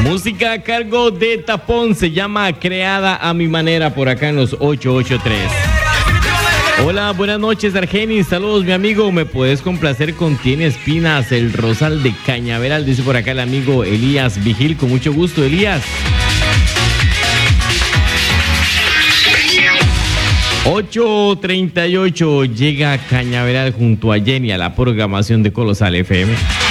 Música a cargo de Tapón, se llama Creada a mi manera por acá en los 883. Hola, buenas noches Argenis, saludos mi amigo, ¿me puedes complacer con Tiene Espinas, el Rosal de Cañaveral? Dice por acá el amigo Elías Vigil, con mucho gusto Elías. 8:38 llega Cañaveral junto a Jenny a la programación de Colosal FM.